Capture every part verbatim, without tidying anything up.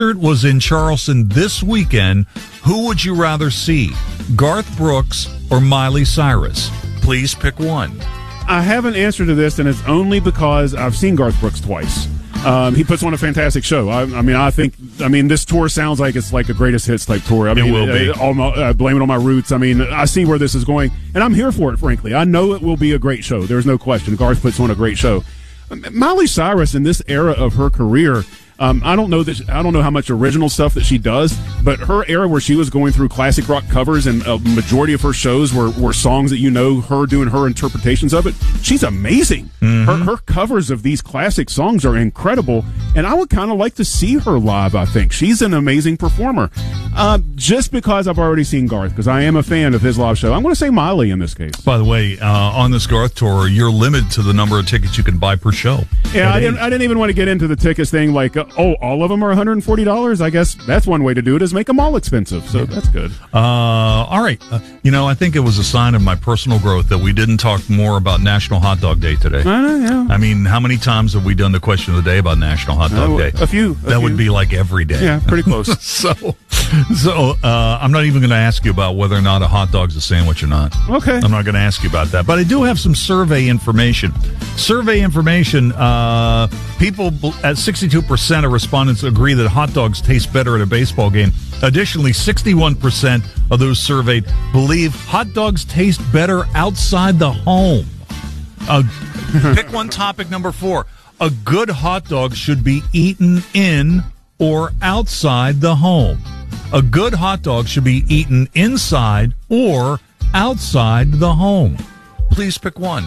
was in Charleston this weekend, who would you rather see, Garth Brooks or Miley Cyrus? Please pick one. I have an answer to this, and it's only because I've seen Garth Brooks twice. Um, he puts on a fantastic show. I, I mean, I think, I mean, this tour sounds like it's like a greatest hits type tour. I mean, it will be. Uh, all my, uh, blame it on my roots. I mean, I see where this is going, and I'm here for it, frankly. I know it will be a great show. There's no question. Garth puts on a great show. Miley Cyrus, in this era of her career, Um, I don't know that I don't know how much original stuff that she does, but her era where she was going through classic rock covers and a majority of her shows were, were songs that you know her doing her interpretations of it. She's amazing. Mm-hmm. Her her covers of these classic songs are incredible, and I would kind of like to see her live. I think she's an amazing performer. Uh, just because I've already seen Garth, because I am a fan of his live show, I'm going to say Miley in this case. By the way, uh, on this Garth tour, you're limited to the number of tickets you can buy per show. Yeah, I didn't, I didn't even want to get into the tickets thing. Like, uh, oh, all of them are one hundred forty dollars. I guess that's one way to do it, is make them all expensive. So that's good. Uh, all right. Uh, you know, I think it was a sign of my personal growth that we didn't talk more about National Hot Dog Day today. Uh, yeah. I mean, how many times have we done the question of the day about National Hot Dog uh, Day? A few. A that few. would be like every day. Yeah, pretty close. so, so uh, I'm not even going to ask you about whether or not a hot dog's a sandwich or not. Okay. I'm not going to ask you about that. But I do have some survey information. Survey information, uh, people at sixty-two percent of respondents agree that hot dogs taste better at a baseball game. Additionally, sixty-one percent of those surveyed believe hot dogs taste better outside the home. Uh, pick one topic number four. A good hot dog should be eaten in or outside the home. A good hot dog should be eaten inside or outside the home. Please pick one.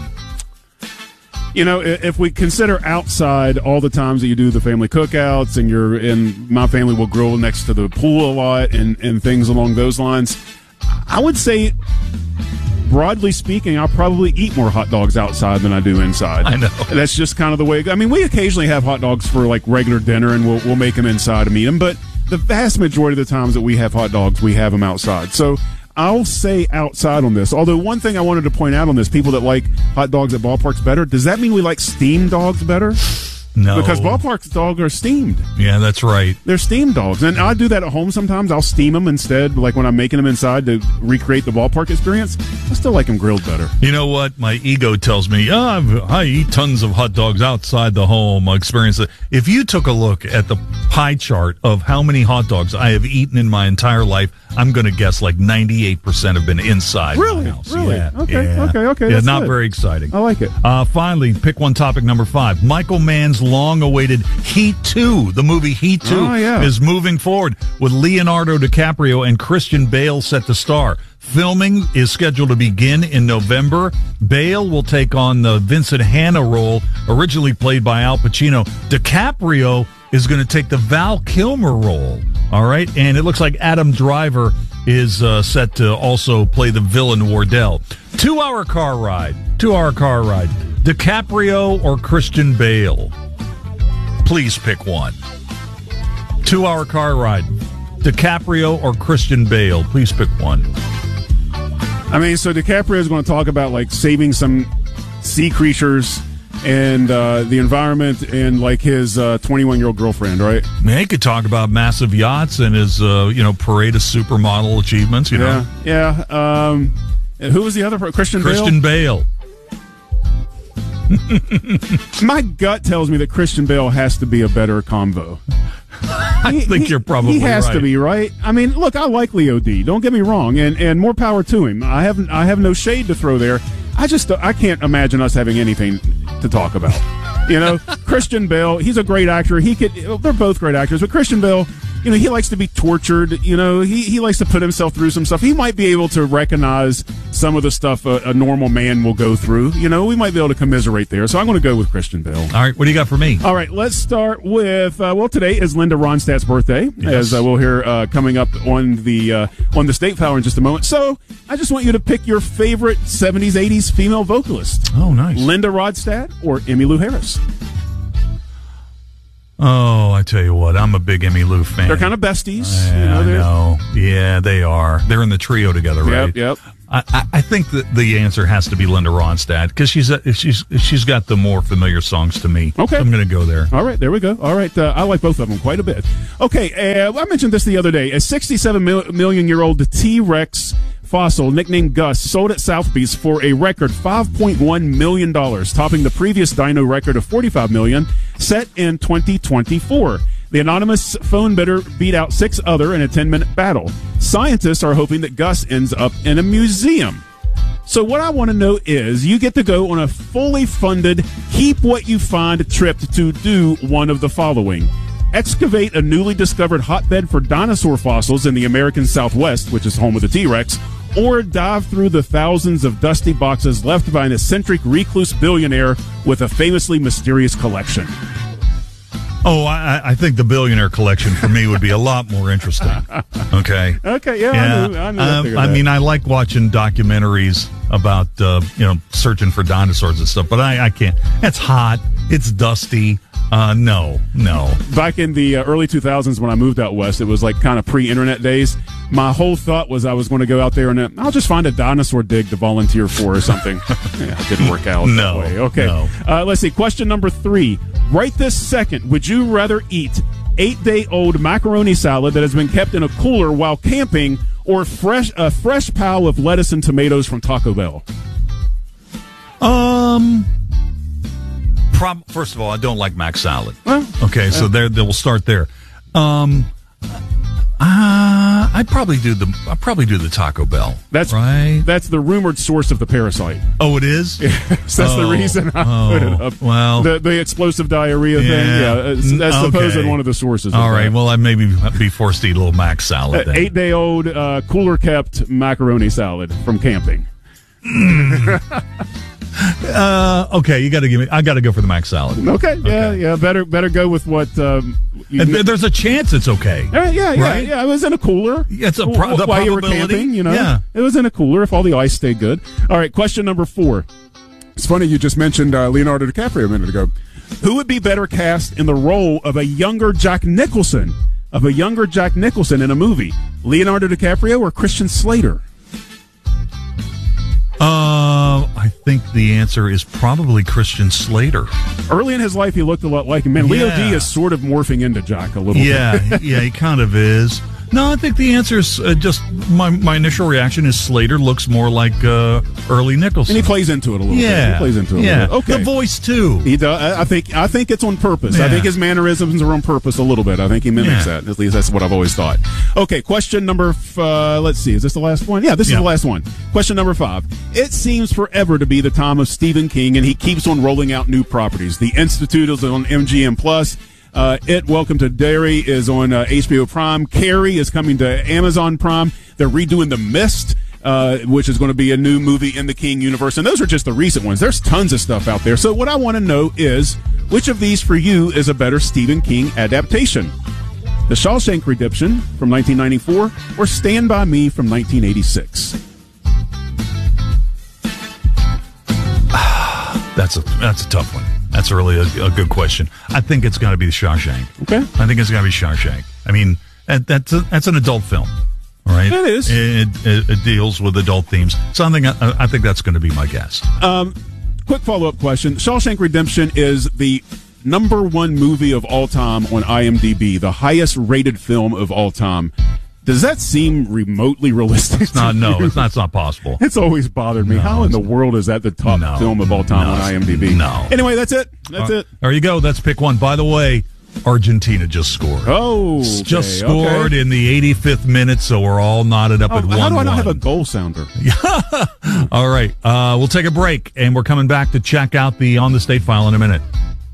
You know, if we consider outside all the times that you do the family cookouts and you're in, my family will grill next to the pool a lot and, and things along those lines, I would say, broadly speaking, I'll probably eat more hot dogs outside than I do inside. I know. That's just kind of the way. I mean, we occasionally have hot dogs for like regular dinner and we'll, we'll make them inside and eat them, but the vast majority of the times that we have hot dogs, we have them outside. So I'll say outside on this. Although one thing I wanted to point out on this, people that like hot dogs at ballparks better, does that mean we like steamed dogs better? No. Because ballparks dogs are steamed. Yeah, that's right. They're steamed dogs. And I do that at home sometimes. I'll steam them instead, like when I'm making them inside to recreate the ballpark experience. I still like them grilled better. You know what? My ego tells me, oh, I've, I eat tons of hot dogs outside the home. I experience it. If you took a look at the pie chart of how many hot dogs I have eaten in my entire life, I'm going to guess like ninety-eight percent have been inside Really? my house. Really? Yeah, okay, yeah. okay, okay. Yeah, That's not good. very exciting. I like it. Uh, finally, pick one topic number five. Michael Mann's long-awaited Heat two, the movie Heat two, oh, yeah. is moving forward with Leonardo DiCaprio and Christian Bale set to star. Filming is scheduled to begin in November. Bale will take on the Vincent Hanna role, originally played by Al Pacino. DiCaprio is going to take the Val Kilmer role. All right, and it looks like Adam Driver is uh, set to also play the villain Wardell. Two-hour car ride. Two-hour car ride. DiCaprio or Christian Bale? Please pick one. Two-hour car ride. DiCaprio or Christian Bale? Please pick one. I mean, so DiCaprio is going to talk about like saving some sea creatures and uh, the environment and like his uh, twenty-one-year-old girlfriend, right? I mean, he could talk about massive yachts and his, uh, you know, parade of supermodel achievements. You know, yeah, yeah. Um, who was the other? Christian Bale. Christian Bale. My gut tells me that Christian Bale has to be a better combo. I He- think he- you're probably he has right. to be, right? I mean, look, I like Leo D. Don't get me wrong, and, and more power to him. I have I have no shade to throw there. I just I can't imagine us having anything to talk about. You know, Christian Bale, he's a great actor. He could they're both great actors, but Christian Bale, you know, he likes to be tortured. You know, he, he likes to put himself through some stuff. He might be able to recognize some of the stuff a, a normal man will go through. You know, we might be able to commiserate there. So I'm going to go with Christian Bale. All right, what do you got for me? All right, let's start with uh, well, today is Linda Ronstadt's birthday, Yes. as uh, we'll hear uh, coming up on the uh, on the State Power in just a moment. So I just want you to pick your favorite seventies, eighties female vocalist. Oh, nice. Linda Ronstadt or Emmylou Harris. Oh, I tell you what, I'm a big Emmylou fan. They're kind of besties. Yeah, you know, I they're- know. Yeah, they are. They're in the trio together, right? Yep, yep. I, I think that the answer has to be Linda Ronstadt because she's a, she's she's got the more familiar songs to me. Okay, so I'm going to go there. All right, there we go. All right, uh, I like both of them quite a bit. Okay, uh, I mentioned this the other day. A sixty-seven mil- million year old T-Rex fossil nicknamed Gus sold at Sotheby's for a record five point one million dollars, topping the previous dino record of forty-five million dollars set in twenty twenty-four. The anonymous phone bidder beat out six other in a ten-minute battle. Scientists are hoping that Gus ends up in a museum. So what I want to know is, you get to go on a fully funded, keep what you find trip to do one of the following. Excavate a newly discovered hotbed for dinosaur fossils in the American Southwest, which is home of the T-Rex, or dive through the thousands of dusty boxes left by an eccentric recluse billionaire with a famously mysterious collection. Oh, I, I think the billionaire collection for me would be a lot more interesting. Okay. Okay. Yeah. yeah. I, knew, I, knew um, I mean, I like watching documentaries about uh, you know searching for dinosaurs and stuff, but I, I can't. It's hot. It's dusty. Uh, no, no. Back in the uh, early two thousands when I moved out west, it was like kind of pre-internet days. My whole thought was I was going to go out there and uh, I'll just find a dinosaur dig to volunteer for or something. Yeah, it didn't work out no, that way. Okay. No. Uh, let's see. Question number three. Right this second, would you rather eat eight-day-old macaroni salad that has been kept in a cooler while camping, or fresh a fresh pile of lettuce and tomatoes from Taco Bell? Um... Prob- First of all, I don't like mac salad. Well, okay, so yeah. there, there we'll start there. Um, uh, I'd probably do the I'd probably do the Taco Bell. That's right. That's the rumored source of the parasite. Oh, it is. Yes, that's oh, the reason I oh, put it up. Well, the the explosive diarrhea yeah, thing. Yeah, that's okay. supposed one of the sources. All of right. that. Well, I maybe be forced to eat a little mac salad. Uh, then. eight day old uh, cooler kept macaroni salad from camping. Uh, okay, you got to give me. I got to go for the mac salad. Okay, yeah, Okay. yeah. Better, better go with what. Um, you, And th- There's a chance it's okay. Uh, yeah, yeah, Right? yeah. It was in a cooler. Yeah, it's a pro- Wh- the while you were probability. camping. You know, Yeah. it was in a cooler if all the ice stayed good. All right, question number four. It's funny you just mentioned uh, Leonardo DiCaprio a minute ago. Who would be better cast in the role of a younger Jack Nicholson? Of a younger Jack Nicholson in a movie, Leonardo DiCaprio or Christian Slater? Uh, I think the answer is probably Christian Slater. Early in his life, he looked a lot like him. Man, Leo Yeah. D is sort of morphing into Jack a little bit. Yeah, yeah, he kind of is. No, I think the answer is uh, just my my initial reaction is Slater looks more like uh, early Nicholson. And he plays into it a little yeah, bit. He plays into it yeah. a little bit. Okay. The voice too. He does. I I think. I think it's on purpose. Yeah. I think his mannerisms are on purpose a little bit. I think he mimics Yeah. that. At least that's what I've always thought. Okay. Question number. F- uh, let's see. Is this the last one? Yeah, this Yeah. is the last one. Question number five. It seems forever to be the time of Stephen King, and he keeps on rolling out new properties. The Institute is on M G M Plus. Uh, It, Welcome to Derry is on uh, H B O Prime. Carrie is coming to Amazon Prime. They're redoing The Mist, uh, which is going to be a new movie in the King universe. And those are just the recent ones. There's tons of stuff out there. So what I want to know is, which of these for you is a better Stephen King adaptation? The Shawshank Redemption from nineteen ninety-four or Stand By Me from nineteen eighty-six? That's a that's a tough one. That's a really a, a good question. I think it's going to be Shawshank. Okay. I think it's going to be Shawshank. I mean, that, that's a, that's an adult film, all right? It is. It, it, it deals with adult themes. So I think I, I think that's going to be my guess. Um, quick follow-up question. Shawshank Redemption is the number one movie of all time on IMDb, the highest rated film of all time. Does that seem remotely realistic? It's not. No, it's not. It's not possible. It's always bothered me. No, How in the world is that the top No. film of all time No. on IMDb? No. Anyway, that's it. That's Uh, it. There you go. That's pick one. By the way, Argentina just scored. Oh, okay, just scored okay. in the eighty-fifth minute, so we're all knotted up Oh, at one. how do I not one. have a goal sounder? All right. Uh, we'll take a break, and we're coming back to check out the On the State File in a minute.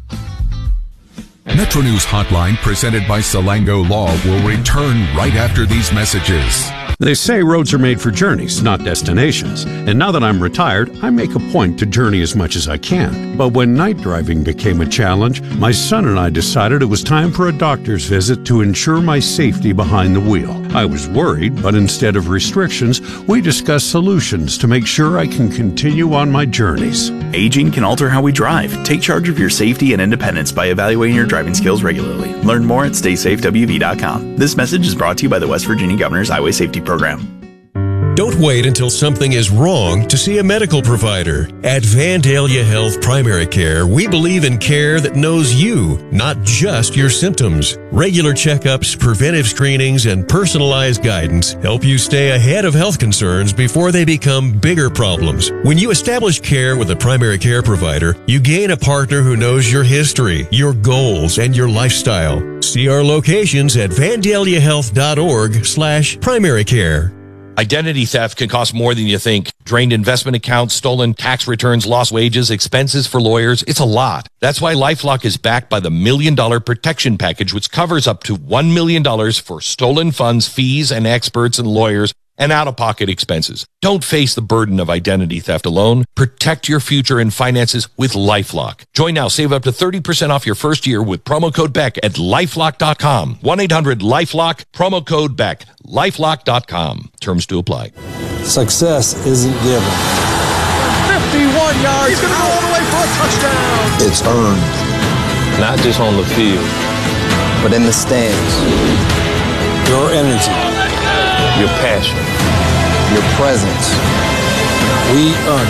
Metro News Hotline, presented by Salango Law, will return right after these messages. They say roads are made for journeys, not destinations. And now that I'm retired, I make a point to journey as much as I can. But when night driving became a challenge, my son and I decided it was time for a doctor's visit to ensure my safety behind the wheel. I was worried, but instead of restrictions, we discussed solutions to make sure I can continue on my journeys. Aging can alter how we drive. Take charge of your safety and independence by evaluating your driving skills regularly. Learn more at stay safe w v dot com. This message is brought to you by the West Virginia Governor's Highway Safety Program. Don't wait until something is wrong to see a medical provider. At Vandalia Health Primary Care, we believe in care that knows you, not just your symptoms. Regular checkups, preventive screenings, and personalized guidance help you stay ahead of health concerns before they become bigger problems. When you establish care with a primary care provider, you gain a partner who knows your history, your goals, and your lifestyle. See our locations at vandalia health dot org slash primary care. Identity theft can cost more than you think. Drained investment accounts, stolen tax returns, lost wages, expenses for lawyers. It's a lot. That's why LifeLock is backed by the Million Dollar Protection Package, which covers up to one million dollars for stolen funds, fees, and experts and lawyers, and out-of-pocket expenses. Don't face the burden of identity theft alone. Protect your future and finances with LifeLock. Join now. Save up to thirty percent off your first year with promo code Beck at lifelock dot com. one eight hundred lifelock, promo code Beck. lifelock dot com. Terms to apply. Success isn't given. fifty-one yards. He's going to go all the way for a touchdown. It's earned. Not just on the field, but in the stands. Your energy. Your passion. Your presence. We earn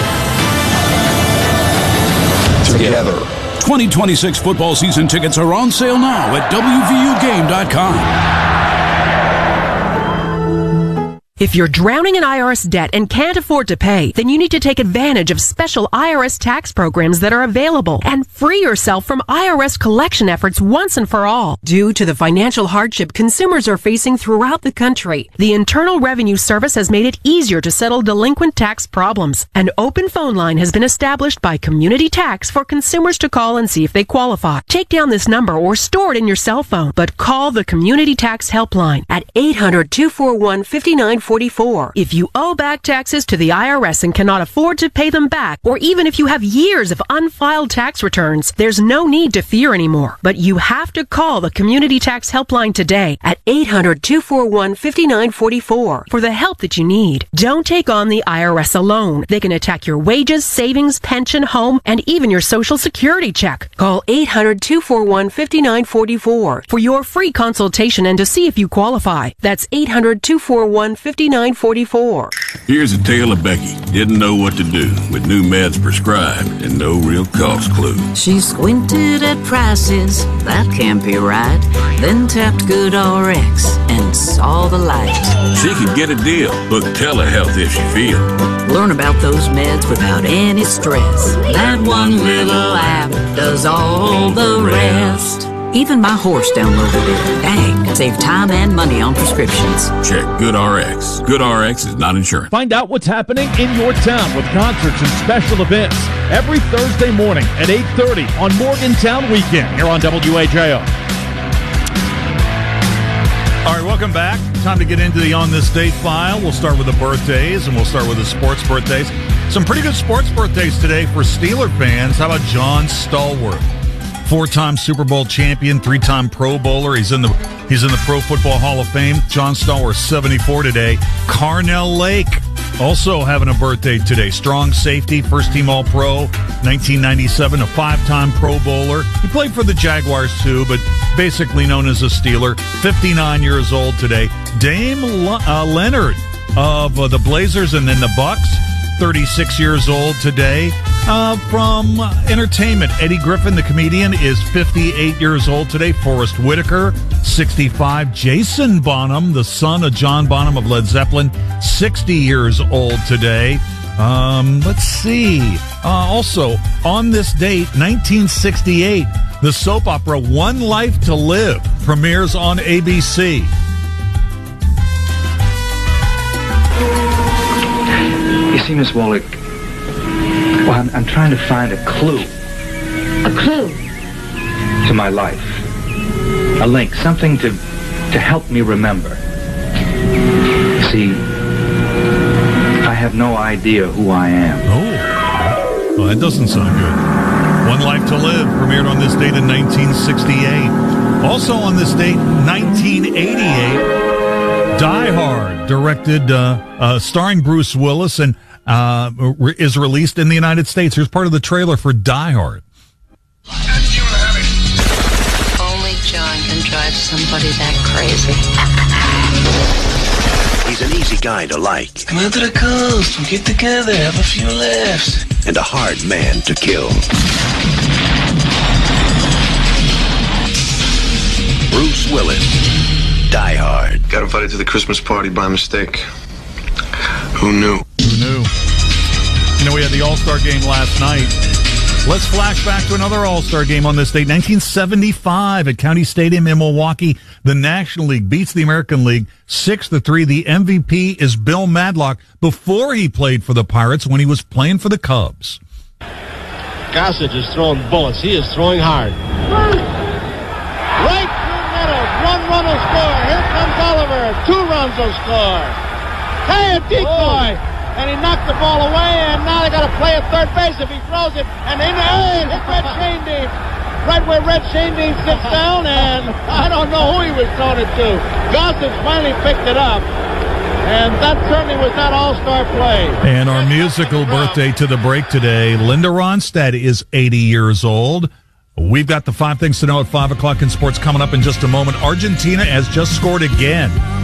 it. Together. twenty twenty-six football season tickets are on sale now at W V U game dot com. If you're drowning in I R S debt and can't afford to pay, then you need to take advantage of special I R S tax programs that are available and free yourself from I R S collection efforts once and for all. Due to the financial hardship consumers are facing throughout the country, the Internal Revenue Service has made it easier to settle delinquent tax problems. An open phone line has been established by Community Tax for consumers to call and see if they qualify. Take down this number or store it in your cell phone, but call the Community Tax Helpline at eight hundred, two four one, five nine forty-four. If you owe back taxes to the I R S and cannot afford to pay them back, or even if you have years of unfiled tax returns, there's no need to fear anymore. But you have to call the Community Tax Helpline today at eight hundred, two four one, five nine forty-four for the help that you need. Don't take on the I R S alone. They can attack your wages, savings, pension, home, and even your Social Security check. Call eight hundred, two four one, five nine forty-four for your free consultation and to see if you qualify. That's eight hundred, two four one, five nine forty-four. Here's a tale of Becky. Didn't know what to do with new meds prescribed and no real cost clue. She squinted at prices, that can't be right. Then tapped GoodRx and saw the light. She could get a deal. Book telehealth if she feels. Learn about those meds without any stress. That one little app does all the rest. Even my horse downloaded it. Dang, save time and money on prescriptions. Check GoodRx. GoodRx is not insurance. Find out what's happening in your town with concerts and special events every Thursday morning at eight thirty on Morgantown Weekend here on W A J O. All right, welcome back. Time to get into the On This Date file. We'll start with the birthdays, and we'll start with the sports birthdays. Some pretty good sports birthdays today for Steeler fans. How about John Stallworth? Four-time Super Bowl champion, three-time Pro Bowler. He's in the he's in the Pro Football Hall of Fame. John Stallworth, seventy-four today. Carnell Lake also having a birthday today. Strong safety, first-team All-Pro, nineteen ninety-seven, a five-time Pro Bowler. He played for the Jaguars too, but basically known as a Steeler. fifty-nine years old today. Dame Le- uh, Leonard of uh, the Blazers and then the Bucks. thirty-six years old today. Uh, from uh, entertainment, Eddie Griffin, the comedian, is fifty-eight years old today. Forrest Whitaker, sixty-five. Jason Bonham, the son of John Bonham of Led Zeppelin, sixty years old today. Um, let's see. Uh, also, on this date, nineteen sixty-eight, the soap opera One Life to Live premieres on A B C. You see, Miss Wallach, well, I'm, I'm trying to find a clue. A clue? To my life. A link, something to to help me remember. You see, I have no idea who I am. Oh, well, that doesn't sound good. One Life to Live premiered on this date in nineteen sixty-eight. Also on this date, nineteen eighty-eight, Die Hard, directed, uh, uh, starring Bruce Willis, and uh, re- is released in the United States. Here's part of the trailer for Die Hard. Only John can drive somebody that crazy. He's He's an easy guy to like. Come out to the coast, we'll get together, have a few laughs. And a hard man to kill. Bruce Willis. Die Hard. Got invited to the Christmas party by mistake. Who knew? Who knew? You know, we had the All-Star game last night. Let's flash back to another All-Star game on this date. nineteen seventy-five at County Stadium in Milwaukee. The National League beats the American League six to three. The M V P is Bill Madlock before he played for the Pirates when he was playing for the Cubs. Gossage is throwing bullets. He is throwing hard. Right through middle. One run will score. Here comes Oliver. Two runs will score. Hey, a decoy. Whoa. And he knocked the ball away, and now they got to play at third base if he throws it. And in hey, hit Red Shanedean. Right where Red Shanedean sits down, and I don't know who he was throwing it to. Gossage finally picked it up. And that certainly was not all-star play. And our musical birthday to the break today, Linda Ronstadt is eighty years old. We've got the five things to know at five o'clock in sports coming up in just a moment. Argentina has just scored again.